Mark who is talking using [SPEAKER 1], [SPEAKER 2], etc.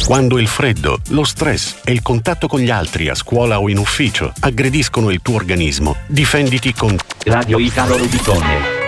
[SPEAKER 1] Quando il freddo, lo stress e il contatto con gli altri a scuola o in ufficio aggrediscono il tuo organismo, difenditi con
[SPEAKER 2] Radio Italo Rubicone.